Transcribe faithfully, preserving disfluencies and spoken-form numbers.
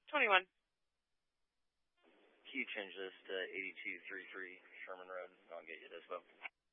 twenty-one. Can you change this to eighty-two thirty-three Sherman Road? I'll get you this, Bo.